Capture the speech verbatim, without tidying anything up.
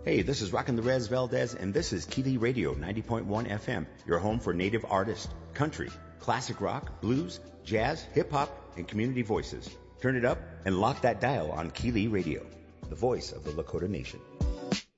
Hey, this is Rockin' the Rez Valdez, and this is Keeley Radio ninety point one F M, your home for native artists, country, classic rock, blues, jazz, hip-hop, and community voices. Turn it up and lock that dial on Keeley Radio, the voice of the Lakota Nation.